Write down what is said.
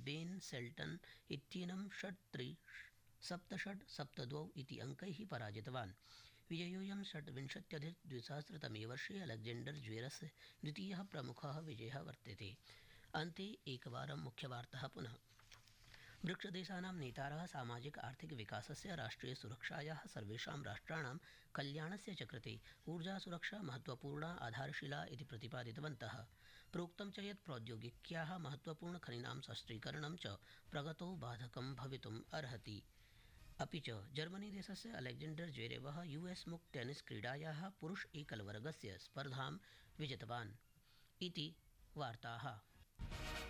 Ben शेल्टन् इत्येनं 6-3-7-6-7-2 इति अङ्कैः पराजितवान्। विजयोऽयं 26-द्विसहस्रतमे वर्षे अलेक्जेण्डर् ज्वेरस्य द्वितीयः प्रमुखः विजयः वर्तते। अन्ते एकवारं मुख्यवार्ताः पुनः। ब्रिक्सदेशानां नेतारः सामाजिक आर्थिक विकासस्य राष्ट्रिय सुरक्षायाः सर्वेषां राष्ट्राणां कल्याणस्य च कृते ऊर्जासुरक्षा महत्वपूर्णा आधारशिला इति प्रतिपादितवन्तः। प्रोक्तं च यत् प्रौद्योगिक्याः महत्वपूर्णखनीनां सस्त्रीकरणं च प्रगतौ बाधकं भवितुम् अर्हति। अपि च जर्मनीदेशस्य अलेक्जेण्डर् ज्वेरेवः US मुक्त टेनिस् क्रीडायाः पुरुष एकलवर्गस्य स्पर्धां विजितवान् इति वार्ताः।